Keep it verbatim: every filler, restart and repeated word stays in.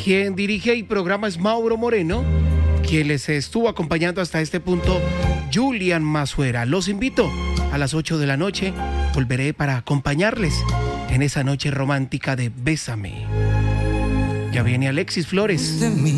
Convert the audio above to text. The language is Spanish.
Quien dirige el programa es Mauro Moreno, quien les estuvo acompañando hasta este punto, Julian Mazuera. Los invito a las ocho de la noche, volveré para acompañarles en esa noche romántica de Bésame. Ya viene Alexis Flores.